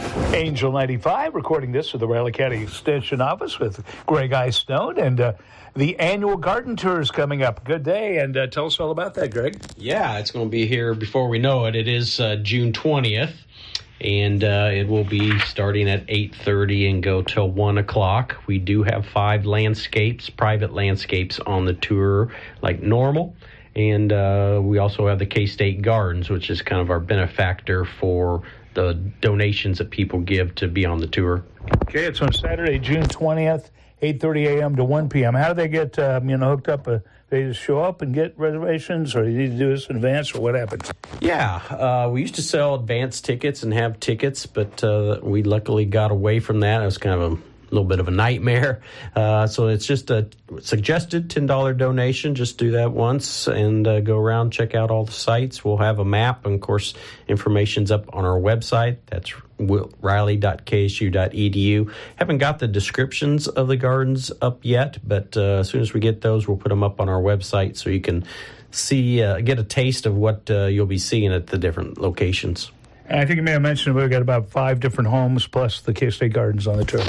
Angel 95, recording this at the Riley County Extension Office with Greg Stone, and the annual garden tour is coming up. Good day, and tell us all about that, Greg. Yeah, it's going to be here before we know it. It is June 20th, and it will be starting at 8:30 and go till 1 o'clock. We do have 5 landscapes, private landscapes on the tour like normal. And we also have the K-State Gardens, which is kind of our benefactor for the donations that people give to be on the tour. Okay, it's on Saturday, June 20th, 8:30 a.m. to 1 p.m. How do they get hooked up? They just show up and get reservations, or you need to do this in advance, or what happens? Yeah, we used to sell advance tickets and have tickets, but we luckily got away from that. It was kind of a little bit of a nightmare. So it's just a suggested $10 donation. Just do that once and go around, check out all the sites. We'll have a map, and of course, information's up on our website. That's riley.ksu.edu. Haven't got the descriptions of the gardens up yet, but as soon as we get those, we'll put them up on our website so you can see, get a taste of what you'll be seeing at the different locations. I think you may have mentioned we've got about 5 different homes plus the K-State Gardens on the tour.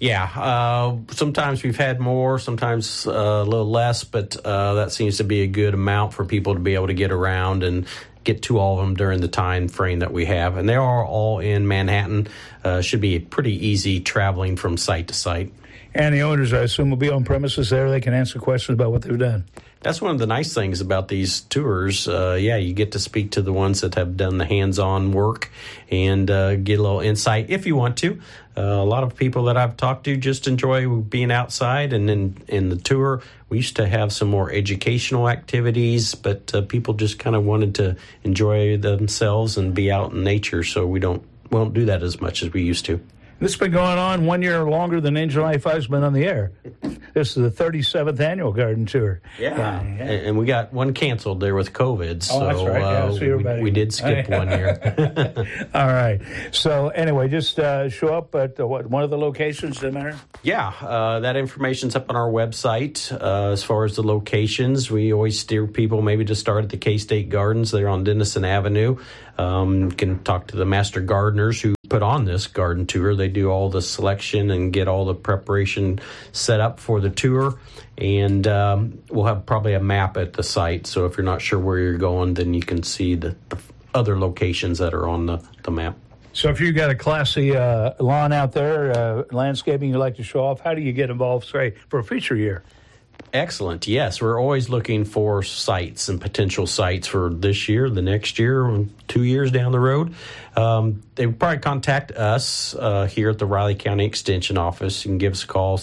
Yeah, sometimes we've had more, sometimes a little less, but that seems to be a good amount for people to be able to get around and get to all of them during the time frame that we have. And they are all in Manhattan. Should be pretty easy traveling from site to site. And the owners, I assume, will be on premises there. They can answer questions about what they've done. That's one of the nice things about these tours. You get to speak to the ones that have done the hands-on work and get a little insight if you want to. A lot of people that I've talked to just enjoy being outside. And in the tour, we used to have some more educational activities, but people just kind of wanted to enjoy themselves and be out in nature. So we won't do that as much as we used to. This has been going on 1 year longer than Angel 95's been on the air. This is the 37th annual garden tour. Yeah. And we got one canceled there with COVID. So, that's right. Yeah, we did skip 1 year. All right. So anyway, just show up at one of the locations, doesn't matter? Yeah. That information's up on our website. As far as the locations, we always steer people maybe to start at the K-State Gardens. They're on Denison Avenue. You can talk to the master gardeners who put on this garden tour. They do all the selection and get all the preparation set up for the tour. And we'll have probably a map at the site. So if you're not sure where you're going, then you can see the other locations that are on the map. So if you've got a classy lawn out there, landscaping you'd like to show off, how do you get involved, say, for a feature year? Excellent. Yes, we're always looking for sites and potential sites for this year, the next year, 2 years down the road. They would probably contact us here at the Riley County Extension Office. You can give us a call,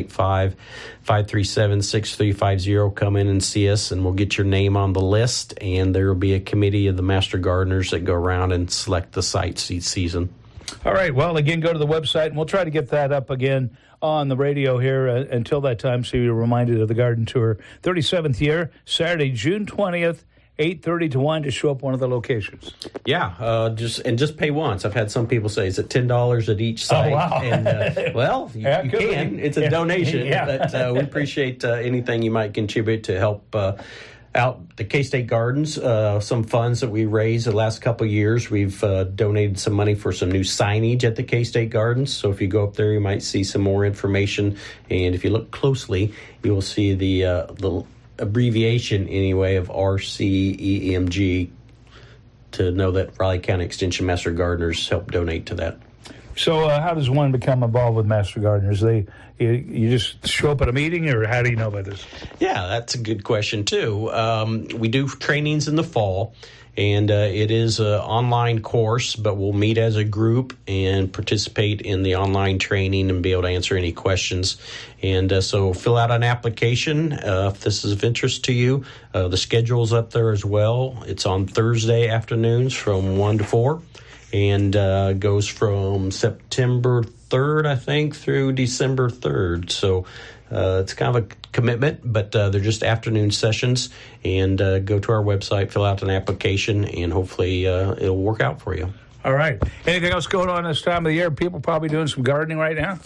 785-537-6350. Come in and see us, and we'll get your name on the list, and there will be a committee of the master gardeners that go around and select the sites each season. All right. Well, again, go to the website, and we'll try to get that up again on the radio here until that time, so you're reminded of the garden tour. 37th year, Saturday, June 20th, 8:30 to 1 to show up one of the locations. Yeah, just pay once. I've had some people say, is it $10 at each site? Oh, wow. And, you can. It's a donation, but we appreciate anything you might contribute to help out the K-State Gardens. Some funds that we raised the last couple of years. We've donated some money for some new signage at the K-State Gardens. So if you go up there, you might see some more information. And if you look closely, you will see the abbreviation, anyway, of RCEMG to know that Riley County Extension Master Gardeners help donate to that. So how does one become involved with Master Gardeners? You just show up at a meeting, or how do you know about this? Yeah, that's a good question, too. We do trainings in the fall, and it is an online course, but we'll meet as a group and participate in the online training and be able to answer any questions. And so fill out an application if this is of interest to you. The schedule's up there as well. It's on Thursday afternoons from 1 to 4. And goes from September 3rd, I think, through December 3rd. So it's kind of a commitment, but they're just afternoon sessions. And go to our website, fill out an application, and hopefully it'll work out for you. All right. Anything else going on this time of the year? People probably doing some gardening right now?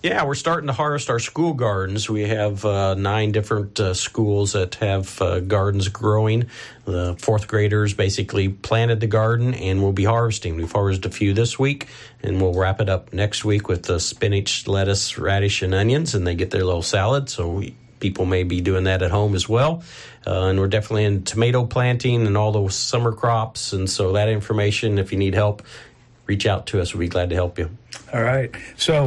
Yeah, we're starting to harvest our school gardens. We have 9 different schools that have gardens growing. The 4th graders basically planted the garden, and we'll be harvesting. We've harvested a few this week, and we'll wrap it up next week with the spinach, lettuce, radish, and onions, and they get their little salad. So people may be doing that at home as well. And we're definitely in tomato planting and all those summer crops. And so that information, if you need help, reach out to us. We'll be glad to help you. All right. So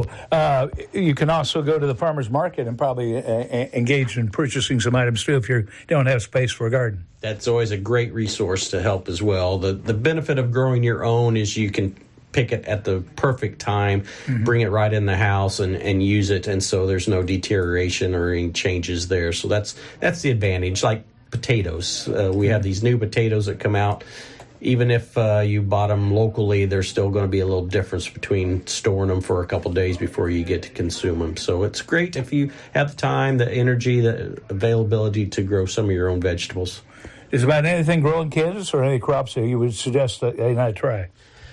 you can also go to the farmer's market and probably engage in purchasing some items, too, if you don't have space for a garden. That's always a great resource to help as well. The benefit of growing your own is you can pick it at the perfect time, bring it right in the house and use it. And so there's no deterioration or any changes there. So that's the advantage. Like potatoes. We have these new potatoes that come out. Even if you bought them locally, there's still going to be a little difference between storing them for a couple days before you get to consume them. So it's great if you have the time, the energy, the availability to grow some of your own vegetables. Is about anything grown in Kansas or any crops that you would suggest that they not try?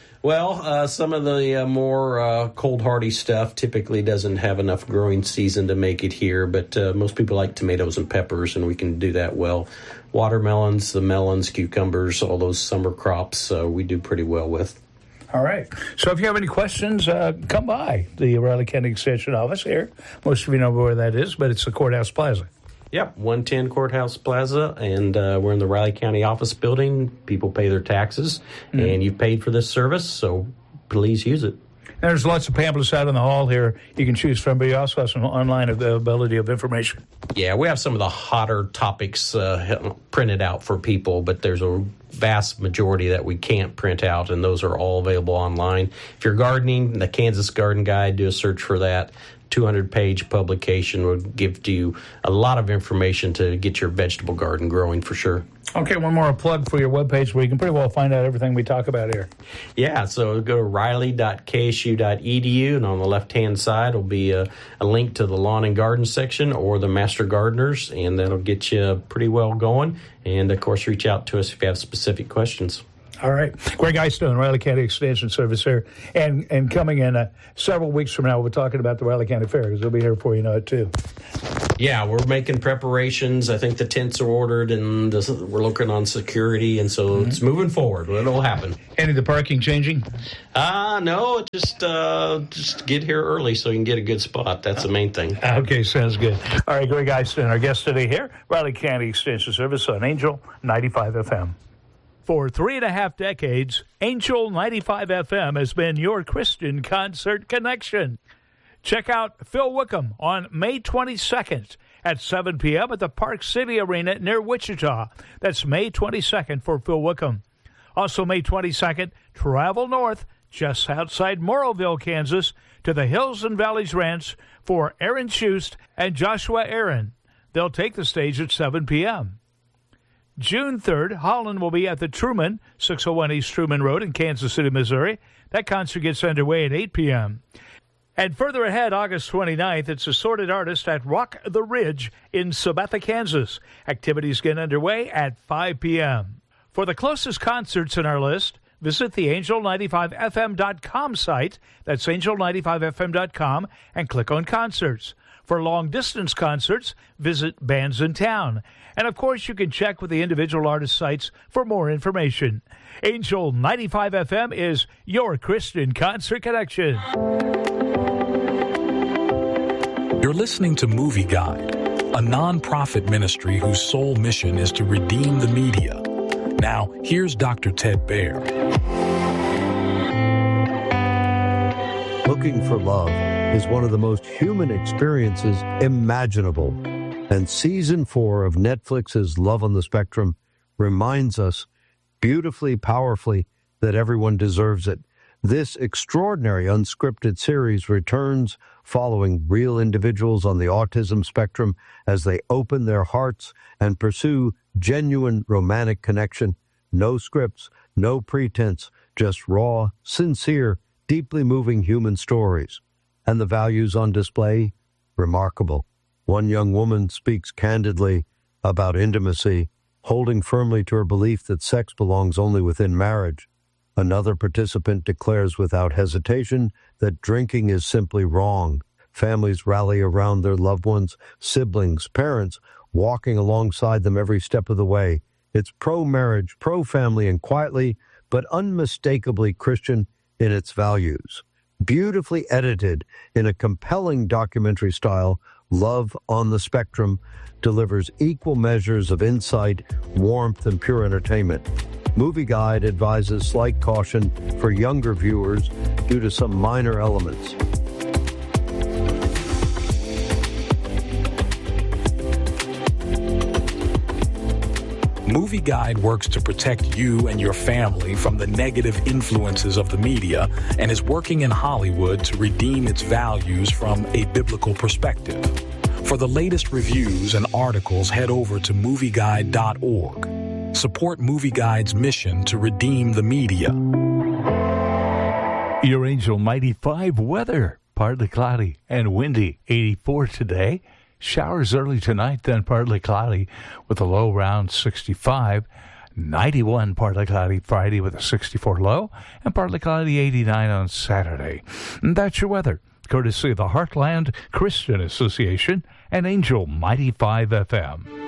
Well, some of the more cold hardy stuff typically doesn't have enough growing season to make it here, but most people like tomatoes and peppers, and we can do that well. Watermelons, the melons, cucumbers, all those summer crops we do pretty well with. All right. So if you have any questions, come by the Riley County Extension office here. Most of you know where that is, but it's the Courthouse Plaza. Yep, 110 Courthouse Plaza, and we're in the Riley County office building. People pay their taxes, and you've paid for this service, so please use it. And there's lots of pamphlets out in the hall here you can choose from, but you also have some online availability of information. Yeah, we have some of the hotter topics printed out for people, but there's a vast majority that we can't print out, and those are all available online. If you're gardening, the Kansas Garden Guide, do a search for that. 200-page publication would give you a lot of information to get your vegetable garden growing for sure. Okay, one more plug for your webpage where you can pretty well find out everything we talk about here. Yeah, so go to riley.ksu.edu, and on the left-hand side will be a link to the lawn and garden section or the Master Gardeners, and that'll get you pretty well going. And, of course, reach out to us if you have specific questions. All right. Greg Eystone, Riley County Extension Service here. And coming in several weeks from now, we'll be talking about the Riley County Fair, because we'll be here before you know it, too. Yeah, we're making preparations. I think the tents are ordered, and we're looking on security, and so it's moving forward. It'll happen. Any of the parking changing? No, just get here early so you can get a good spot. That's the main thing. Okay, sounds good. All right, Greg Eystone, our guest today here, Riley County Extension Service on Angel 95 FM. For 3.5 decades, Angel 95 FM has been your Christian concert connection. Check out Phil Wickham on May 22nd at 7 p.m. at the Park City Arena near Wichita. That's May 22nd for Phil Wickham. Also May 22nd, travel north just outside Morrowville, Kansas, to the Hills and Valleys Ranch for Aaron Schust and Joshua Aaron. They'll take the stage at 7 p.m. June 3rd, Holland will be at the Truman, 601 East Truman Road in Kansas City, Missouri. That concert gets underway at 8 p.m. And further ahead, August 29th, it's Assorted Artist at Rock the Ridge in Sabetha, Kansas. Activities get underway at 5 p.m. For the closest concerts in our list, visit the angel95fm.com site. That's angel95fm.com, and click on Concerts. For long-distance concerts, visit Bands in Town. And, of course, you can check with the individual artist sites for more information. Angel 95 FM is your Christian concert connection. You're listening to Movie Guide, a non-profit ministry whose sole mission is to redeem the media. Now, here's Dr. Ted Baer. Looking for love is one of the most human experiences imaginable. And Season 4 of Netflix's Love on the Spectrum reminds us beautifully, powerfully, that everyone deserves it. This extraordinary unscripted series returns following real individuals on the autism spectrum as they open their hearts and pursue genuine romantic connection. No scripts, no pretense, just raw, sincere, deeply moving human stories. And the values on display? Remarkable. One young woman speaks candidly about intimacy, holding firmly to her belief that sex belongs only within marriage. Another participant declares without hesitation that drinking is simply wrong. Families rally around their loved ones, siblings, parents, walking alongside them every step of the way. It's pro-marriage, pro-family, and quietly, but unmistakably Christian in its values. Beautifully edited in a compelling documentary style, Love on the Spectrum delivers equal measures of insight, warmth, and pure entertainment. Movie Guide advises slight caution for younger viewers due to some minor elements. Movie Guide works to protect you and your family from the negative influences of the media and is working in Hollywood to redeem its values from a biblical perspective. For the latest reviews and articles, head over to movieguide.org. Support Movie Guide's mission to redeem the media. Your Angel Mighty 5 weather. Partly cloudy and windy. 84 today. Showers early tonight, then partly cloudy with a low around 65. 91 partly cloudy Friday with a 64 low, and partly cloudy 89 on Saturday. And that's your weather, courtesy of the Heartland Christian Association and Angel Mighty 5 FM.